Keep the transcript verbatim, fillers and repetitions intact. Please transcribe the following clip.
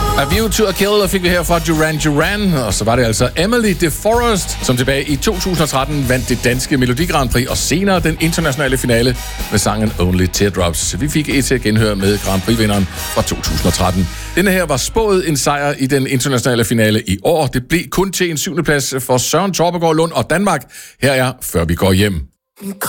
A View to a Kill fik vi her fra Duran Duran, og så var det altså Emily DeForest, som tilbage i to tusind og tretten vandt det danske Melodi Grand Prix, og senere den internationale finale med sangen Only Teardrops. Vi fik et til at genhøre med Grand Prix-vinderen fra to tusind og tretten. Denne her var spået en sejr i den internationale finale i år. Det blev kun til en syvende plads for Søren Torpegaard Lund og Danmark. Her er Før vi går hjem.